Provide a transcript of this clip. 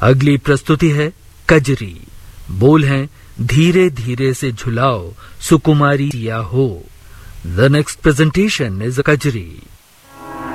अगली प्रस्तुति है कजरी। बोल हैं धीरे धीरे से झुलाओ सुकुमारी या हो। The next presentation is a Kajri.